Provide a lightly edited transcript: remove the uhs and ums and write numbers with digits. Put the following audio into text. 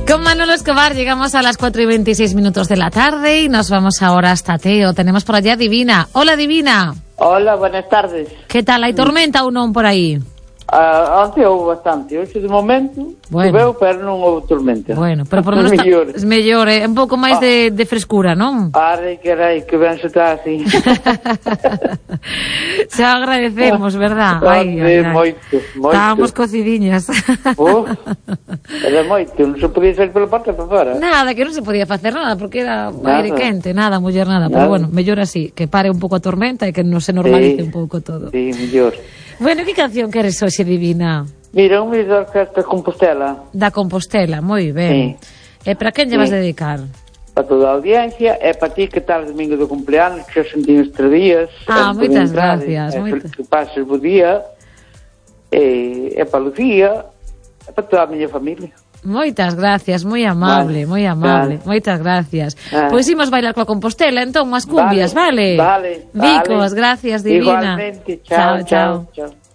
Con Manolo Escobar llegamos a las 4:26 de la tarde y nos vamos ahora hasta Teo. Tenemos por allá a Divina. Hola, Divina. Hola, buenas tardes. Que tal? Hai tormenta ou non por aí? Onte houve bastante. Hoxe de momento choveu, pero non houve tormenta. Bueno, pero por lo menos é mellor, un pouco máis de frescura, non? Arre, carai, que ben se está así. Se agradecemos, verdad? Ai, moito. Estábamos cocidiñas. Era moito, non se podía sair pela porta para fora. Nada, que non se podía facer nada, porque era aire quente, nada, muller, nada. Pero bueno, mellor así, que pare un pouco a tormenta e que non se normalice un pouco todo. Sí, mellor. Bueno, que canción queres hoxe, Divina? Mira, un vídeo da Orquesta Compostela. Da Compostela, moi ben. Sí. E para quen lle vas dedicar? Para toda a audiencia, e para ti que tal domingo do cumpleaños, que xa sentín os 3 días. Moitas gracias. Que pases bo día, e para Lucía, e para toda a miña familia. Moitas gracias, moi amable, moi amable. Moitas gracias. Pois imos bailar coa Compostela, entón, as cumbias, vale? Vale. Vicos, gracias, Divina. Igualmente, chao.